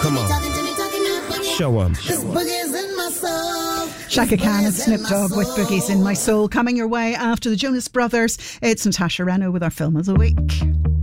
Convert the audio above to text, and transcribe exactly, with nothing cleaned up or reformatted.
Come on. Show 'em. Shaka Khan and Snoop Dogg with Boogies in My Soul. Coming your way after the Jonas Brothers. It's Natasha Reno with our Film of the Week.